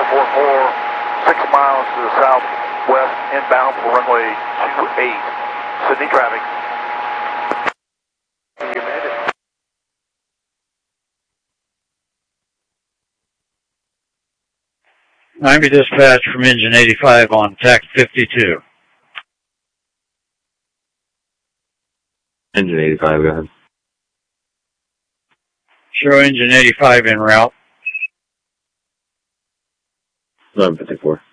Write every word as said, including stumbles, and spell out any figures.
four four, six miles to the southwest, inbound for runway two eight. Sydney traffic. You made it. Miami dispatch from engine eighty-five on tack fifty-two. Engine eighty-five, go ahead. Show engine eighty-five en route. eleven fifty-four.